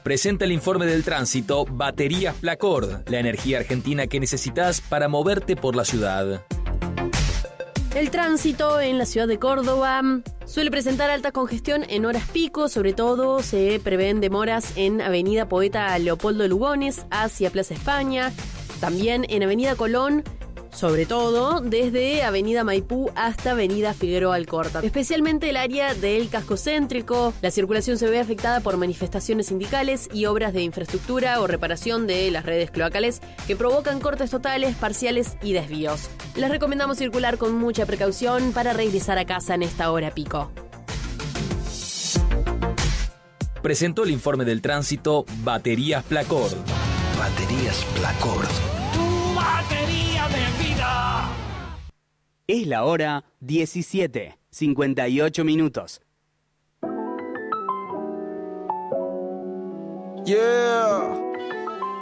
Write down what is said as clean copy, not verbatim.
Presenta el informe del tránsito Baterías Placord, la energía argentina que necesitas para moverte por la ciudad. El tránsito en la ciudad de Córdoba suele presentar alta congestión en horas pico, sobre todo se prevén demoras en Avenida Poeta Leopoldo Lugones hacia Plaza España, también en Avenida Colón, sobre todo desde Avenida Maipú hasta Avenida Figueroa Alcorta. Especialmente el área del casco céntrico, la circulación se ve afectada por manifestaciones sindicales y obras de infraestructura o reparación de las redes cloacales que provocan cortes totales, parciales y desvíos. Les recomendamos circular con mucha precaución para regresar a casa en esta hora pico. Presentó el informe del tránsito Baterías Placord. Baterías Placord. Tu batería de vida. Es la hora 17:58 minutos. Yeah.